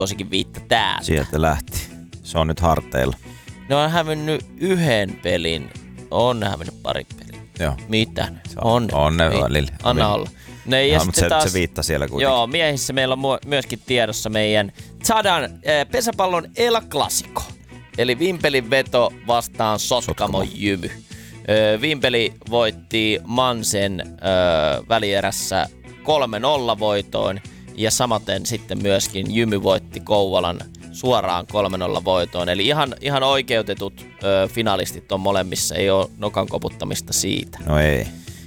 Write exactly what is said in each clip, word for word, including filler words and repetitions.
tosikin viittä täältä. Sieltä lähti. Se on nyt harteilla. Ne on hävinnyt yhden pelin. On ne hävinnyt pari peliä. Joo. Mitä? On, on ne välillä. Anna olla. Ne, ja ja mutta se, taas, se viittaa siellä kuitenkin. Joo, miehissä meillä on myöskin tiedossa meidän Tsadan äh, pesäpallon El Clasico. Eli Vimpelin veto vastaan Sotkamo Jymy. Äh, Vimpeli voitti Mansen äh, välierässä kolme nolla voitoin. Ja samaten sitten myöskin Jymy voitti Kouvolan suoraan kolme nolla voitoon. Eli ihan, ihan oikeutetut ö, finalistit on molemmissa, ei ole nokan koputtamista siitä. No ei.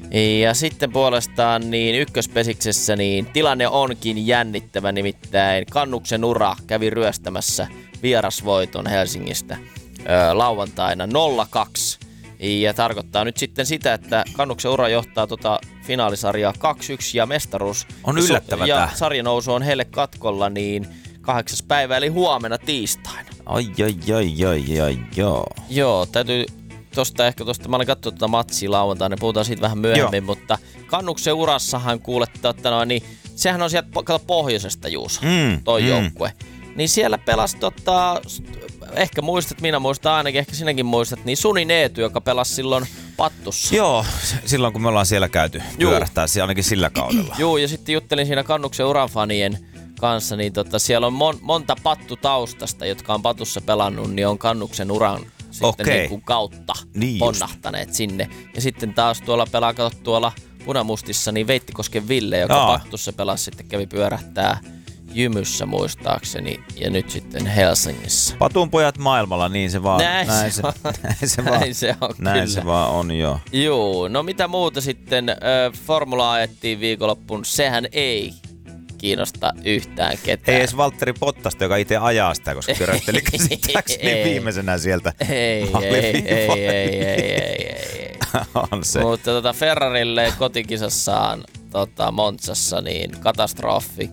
Ja sitten puolestaan niin ykköspesiksessä niin tilanne onkin jännittävä, nimittäin Kannuksen Ura kävi ryöstämässä vierasvoiton Helsingistä ö, lauantaina nolla kaksi. Ja tarkoittaa nyt sitten sitä, että Kannuksen Ura johtaa tota finaalisarjaa kaksi yksi ja mestaruus on yllättävää. Ja sarjanousu on heille katkolla niin kahdeksas päivä eli huomenna tiistaina. Ai ai ai ai ai joo. Joo, täytyy tosta ehkä tosta, mä olen katsonut tuota matsia lauantaina, puhutaan siitä vähän myöhemmin, joo. Mutta Kannuksen Urassahan kuulette, että no, niin sehän on sieltä kato pohjoisesta Juuso, mm, toi mm. joukkue. Niin siellä pelasi tota, ehkä muistat, minä muistan ainakin, ehkä sinäkin muistat, niin Suni Neety, joka pelasi silloin Pattussa. Joo, silloin kun me ollaan siellä käyty pyörähtää, ainakin sillä kaudella. Joo, ja sitten juttelin siinä Kannuksen Uran fanien kanssa, niin tota, siellä on mon, monta pattutaustasta, jotka on Patussa pelannut, niin on Kannuksen Uran sitten okay. niin kuin kautta niin ponnahtaneet just sinne. Ja sitten taas tuolla pelaa, kato tuolla Punamustissa, niin Veittikosken Ville, joka Aa. Pattussa pelasi, sitten kävi pyörähtää Jymyssä muistaakseni ja nyt sitten Helsingissä. Patun pojat maailmalla, niin se vaan. Näin, näin, se, se, näin se vaan. Näin se on, näin kyllä. se vaan on, joo. Joo, no mitä muuta sitten? Äh, Formula ajettiin viikonloppuun, sehän ei kiinnosta yhtään ketään. Ei edes Valtteri Bottasta, joka itse ajaa sitä, koska pyörähteli käsittääkseni viimeisenä sieltä. Ei, ei, ei, ei, ei, ei, ei. On se. Mutta tota Ferrarille kotikisassaan tota Monzassa niin katastrofi.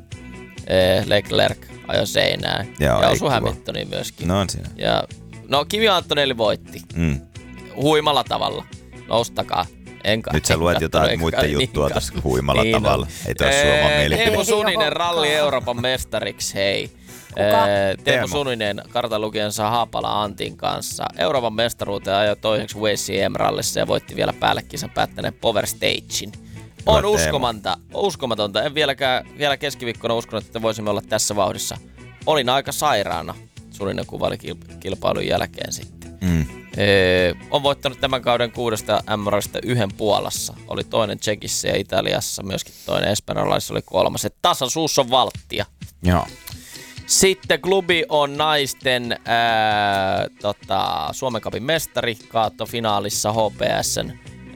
Leclerc ajoi seinään. Joo, ja osui Hamiltoniin myöskin. No on siinä. Ja, no Kimi Antonelli voitti. Mm. Huimalla tavalla. Noustakaa. Enkä, nyt sä luet jotain muiden juttua tässä huimalla niin tavalla. No. Ei toi Suomen mielipide. Teemu Suninen ralli Euroopan mestariksi, hei. Ee, Teemu Suninen kartalukijansa Haapala Antin kanssa Euroopan mestaruuteen ajoi toiseksi W C M-rallissa ja voitti vielä päälle kisan päättäneen Power Stagein. On uskomanta, uskomatonta. En vieläkään, vielä keskiviikkona uskonut, että voisimme olla tässä vauhdissa. Olin aika sairaana Suninen kuvaili kilpailun jälkeen sitten. Mm. Ee, on voittanut tämän kauden kuudesta M-rallista yhden Puolassa. Oli toinen Tsekissä ja Italiassa, myöskin toinen Espanjalaisessa oli kolmas. Et tasaisuus on valttia. Joo. Sitten klubi on naisten ää, tota, Suomen Cupin mestari, kaato finaalissa H P S:n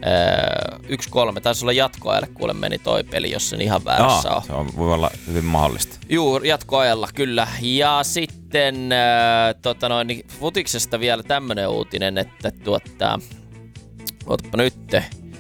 yksi kolme, taisi olla jatkoajalle, kuule meni toi peli, jos sen ihan väärässä Aa, on. Se on, voi olla hyvin mahdollista. Juu, jatkoajalla kyllä. Ja sitten äh, tota noin, niin futiksesta vielä tämmönen uutinen, että tuottaa, ootapa nytte,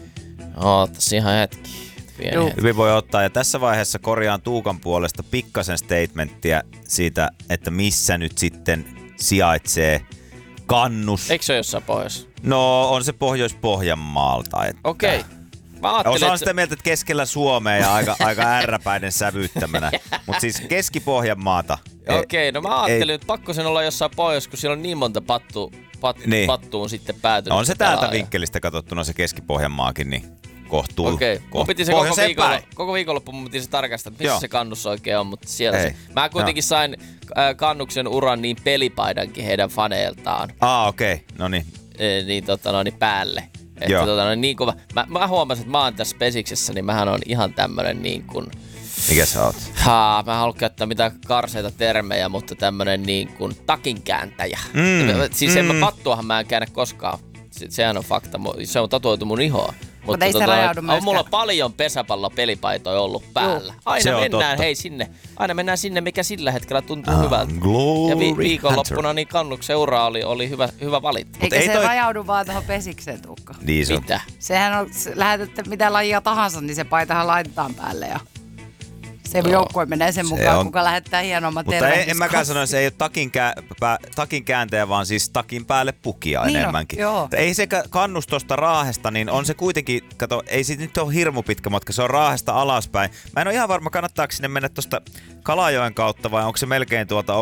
ootas ihan hetki. hetki. Hyvin voi ottaa, ja tässä vaiheessa korjaan Tuukan puolesta pikkasen statementtia siitä, että missä nyt sitten sijaitsee Kannus. Eikö se ole jossain pohjois? No, on se Pohjois-Pohjanmaalta. Okei. Okay. Osaan sitä mieltä, että keskellä Suomea ja aika, aika ärräpäinen sävyttämänä. Mutta siis Keski-Pohjanmaata. Okei, okay, no mä ajattelin, että pakko sen olla jossain pohjois, kun siellä on niin monta pattu, pat, niin. pattuun sitten päätynyt. No on se täältä vinkkelistä katsottuna se Keski-Pohjanmaakin, niin kohtuu. Okei, okay. Mun piti se koko, viikolla, koko viikonloppu mun piti se tarkastaa, että missä Joo. se Kannus oikein on, mutta siellä Ei. se. Mä kuitenkin Joo. sain äh, Kannuksen Uran niin pelipaidankin heidän faneiltaan. Ah, okei, okay. no niin. E, niin tota no niin päälle. Että tota no niin kova. Mä, mä huomasin, että mä oon tässä Pesiksessä, niin mähän on ihan tämmönen niin kuin... Mikä sä oot? Haa, mä en halua käyttää mitään karseita termejä, mutta tämmönen niin kuin takinkääntäjä. Mm. Siis mm. en mä pattuahan mä en käännä koskaan. Se, sehän on fakta. Se on tatuoitu mun ihoa. Mutta ei tota, se rajaudu myöskään. On mulla paljon pesäpallopelipaitoja ollut päällä. Juh. Aina mennään totta. hei sinne. Aina mennään sinne, mikä sillä hetkellä tuntuu ah, hyvältä. Ja vi- viikonloppuna niin Kannuksen Ura oli, oli hyvä, hyvä valinta. Eikä ei se toi... rajaudu vaan tuohon Pesikseen, Tuukka. Niin se Mitä? Sehän on, lähetätte mitä lajia tahansa, niin se paitahan laitetaan päälle ja... Se no, joukkue menee sen mukaan, on... kuka lähettää hienommat tervehdys. Mutta en mäkään sano, että se ei ole takin, kää, pä, takin kääntäjä, vaan siis takin päälle pukia niin enemmänkin. No, ei se Kannus tuosta Raahesta, niin on se kuitenkin, kato, ei se nyt ole hirmu pitkä matka, se on Raahesta alaspäin. Mä en ole ihan varma, kannattaako sinne mennä tuosta Kalajoen kautta vai onko se melkein tuolta